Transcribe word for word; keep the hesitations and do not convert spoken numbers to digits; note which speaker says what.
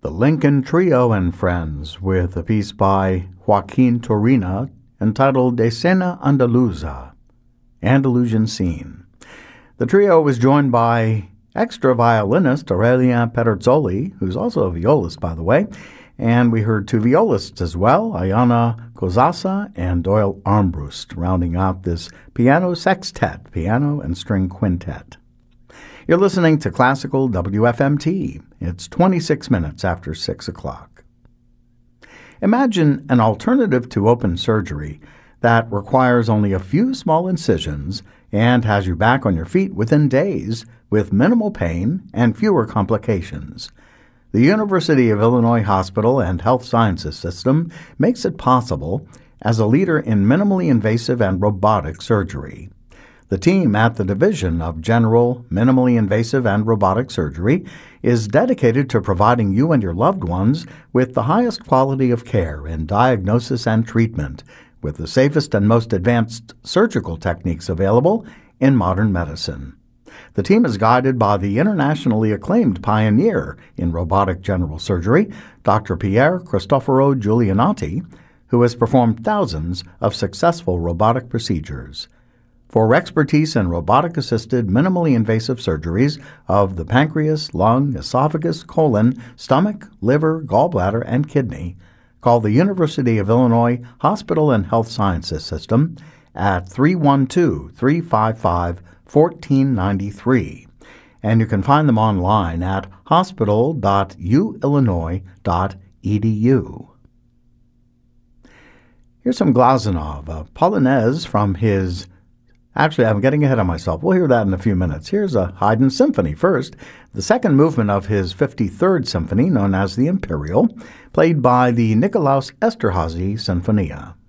Speaker 1: The Lincoln Trio and Friends with a piece by Joaquin Turina entitled Escena Andaluza, Andalusian Scene. The trio was joined by extra violinist Aurelien Pederzoli, who's also a violist, by the way, and we heard two violists as well, Ayana Kozasa and Doyle Armbrust, rounding out this piano sextet, piano and string quintet. You're listening to Classical W F M T. It's twenty-six minutes after six o'clock. Imagine an alternative to open surgery that requires only a few small incisions and has you back on your feet within days with minimal pain and fewer complications. The University of Illinois Hospital and Health Sciences System makes it possible as a leader in minimally invasive and robotic surgery. The team at the Division of General, Minimally Invasive and Robotic Surgery is dedicated to providing you and your loved ones with the highest quality of care in diagnosis and treatment, with the safest and most advanced surgical techniques available in modern medicine. The team is guided by the internationally acclaimed pioneer in robotic general surgery, Doctor Pier Cristoforo Giulianati, who has performed thousands of successful robotic procedures. For expertise in robotic-assisted, minimally invasive surgeries of the pancreas, lung, esophagus, colon, stomach, liver, gallbladder, and kidney, call the University of Illinois Hospital and Health Sciences System at three one two, three five five, one four nine three, and you can find them online at hospital dot u illinois dot e d u. Here's some Glazunov, a Polonaise from his Actually, I'm getting ahead of myself. We'll hear that in a few minutes. Here's a Haydn symphony first, the second movement of his fifty-third symphony, known as the Imperial, played by the Nikolaus Esterházy Sinfonia.